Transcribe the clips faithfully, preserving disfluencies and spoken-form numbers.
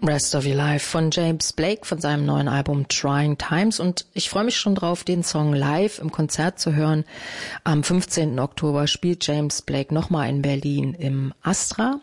Rest of Your Life von James Blake von seinem neuen Album Trying Times, und ich freue mich schon drauf, den Song live im Konzert zu hören. Am fünfzehnten Oktober spielt James Blake nochmal in Berlin im Astra.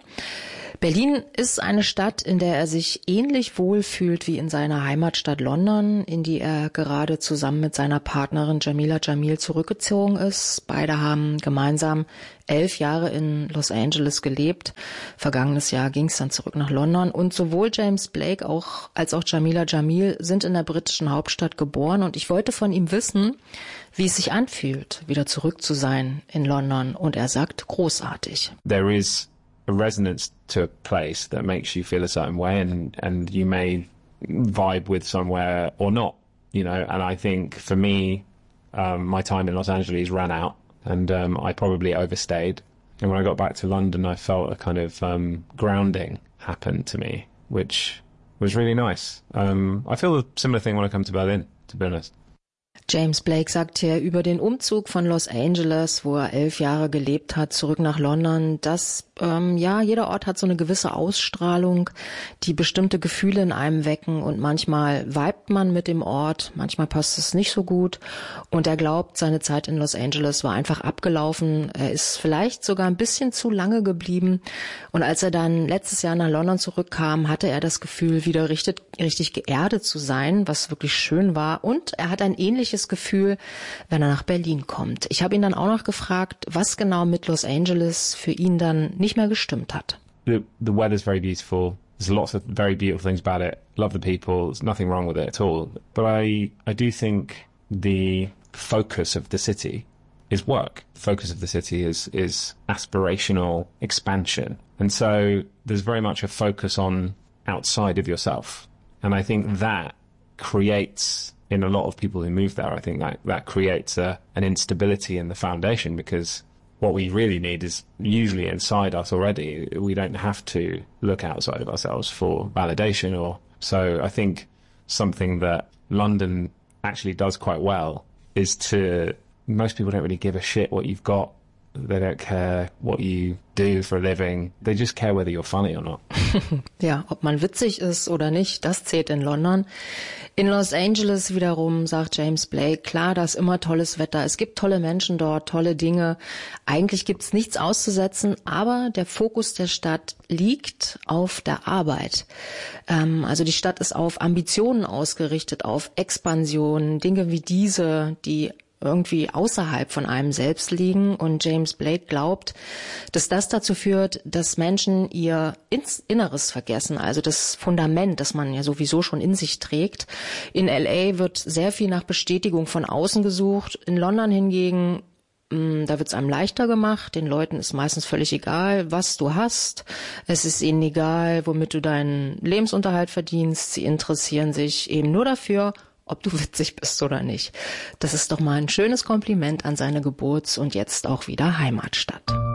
Berlin ist eine Stadt, in der er sich ähnlich wohlfühlt wie in seiner Heimatstadt London, in die er gerade zusammen mit seiner Partnerin Jamila Jamil zurückgezogen ist. Beide haben gemeinsam elf Jahre in Los Angeles gelebt. Vergangenes Jahr ging es dann zurück nach London, und sowohl James Blake auch, als auch Jamila Jamil sind in der britischen Hauptstadt geboren, und ich wollte von ihm wissen, wie es sich anfühlt, wieder zurück zu sein in London, und er sagt, großartig. There is a resonance to a place that makes you feel a certain way, and and you may vibe with somewhere or not, you know. And I think for me, um, my time in Los Angeles ran out, and um, I probably overstayed. And when I got back to London, I felt a kind of um, grounding happen to me, which was really nice. Um, I feel a similar thing when I come to Berlin, to be honest. James Blake sagt hier über den Umzug von Los Angeles, wo er elf Jahre gelebt hat, zurück nach London, dass ähm, ja, jeder Ort hat so eine gewisse Ausstrahlung, die bestimmte Gefühle in einem wecken, und manchmal vibet man mit dem Ort, manchmal passt es nicht so gut, und er glaubt, seine Zeit in Los Angeles war einfach abgelaufen. Er ist vielleicht sogar ein bisschen zu lange geblieben, und als er dann letztes Jahr nach London zurückkam, hatte er das Gefühl, wieder richtig, richtig geerdet zu sein, was wirklich schön war, und er hat ein ähnliches Gefühl, wenn er nach Berlin kommt. Ich habe ihn dann auch noch gefragt, was genau mit Los Angeles für ihn dann nicht mehr gestimmt hat. The, the weather's very beautiful. There's lots of very beautiful things about it. Love the people. There's nothing wrong with it at all. But I, I do think the focus of the city is work. The focus of the city is, is aspirational expansion. And so there's very much a focus on outside of yourself. And I think that creates, in a lot of people who move there, I think that, that creates a, an instability in the foundation, because what we really need is usually inside us already. We don't have to look outside of ourselves for validation. Or so I think something that London actually does quite well is to, most people don't really give a shit what you've got. They don't care what you do for a living. They just care whether you're funny or not. Ja, ob man witzig ist oder nicht, das zählt in London. In Los Angeles wiederum, sagt James Blake, klar, da ist immer tolles Wetter. Es gibt tolle Menschen dort, tolle Dinge. Eigentlich gibt's nichts auszusetzen, aber der Fokus der Stadt liegt auf der Arbeit. Ähm, also die Stadt ist auf Ambitionen ausgerichtet, auf Expansion, Dinge wie diese, die irgendwie außerhalb von einem selbst liegen, und James Blake glaubt, dass das dazu führt, dass Menschen ihr Inneres vergessen, also das Fundament, das man ja sowieso schon in sich trägt. In L A wird sehr viel nach Bestätigung von außen gesucht, in London hingegen, da wird es einem leichter gemacht, den Leuten ist meistens völlig egal, was du hast, es ist ihnen egal, womit du deinen Lebensunterhalt verdienst, sie interessieren sich eben nur dafür, ob du witzig bist oder nicht. Das ist doch mal ein schönes Kompliment an seine Geburts- und jetzt auch wieder Heimatstadt.